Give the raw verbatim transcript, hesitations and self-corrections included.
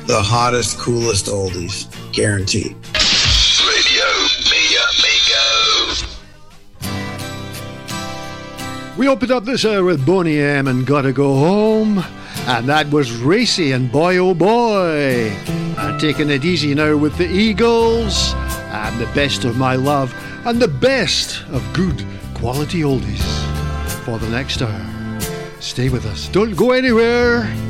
the hottest, coolest oldies. Guaranteed. Radio Mega Mega. We opened up this hour with Boney M and Gotta Go Home. And that was Racy and Boy Oh Boy. And taking it easy now with the Eagles. And the best of my love. And the best of good quality oldies for the next hour. Stay with us. Don't go anywhere.